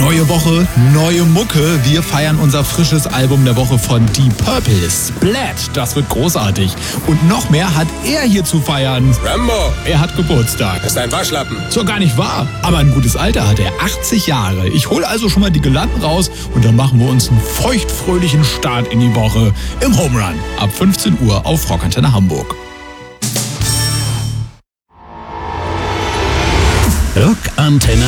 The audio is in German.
Neue Woche, neue Mucke. Wir feiern unser frisches Album der Woche von Deep Purple, Splat. Das wird großartig. Und noch mehr hat er hier zu feiern. Rambo! Er hat Geburtstag. Ist ein Waschlappen. So gar nicht wahr. Aber ein gutes Alter hat er, 80 Jahre. Ich hole also schon mal die Girlanden raus und dann machen wir uns einen feuchtfröhlichen Start in die Woche im Home Run. Ab 15 Uhr auf Rockantenne Hamburg. Rockantenne